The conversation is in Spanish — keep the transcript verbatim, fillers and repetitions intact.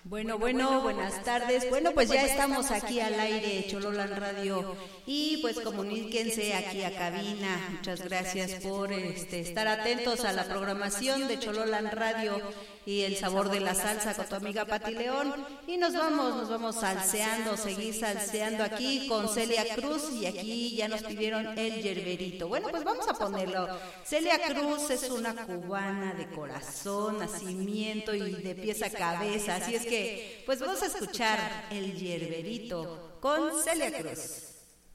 Bueno, bueno, buenas tardes. Bueno, pues ya estamos aquí al aire, Chololan Radio, y pues comuníquense aquí a cabina. Muchas gracias por este, estar atentos a la programación de Chololan Radio y el sabor de la salsa con tu amiga Pati León. Y nos vamos, nos vamos salseando, seguir salseando aquí con Celia Cruz, y aquí ya nos pidieron el yerberito. Bueno, pues vamos a ponerlo. Celia Cruz es una cubana de corazón, nacimiento y de pies a cabeza, así es que pues vamos a escuchar el yerberito con Celia Cruz.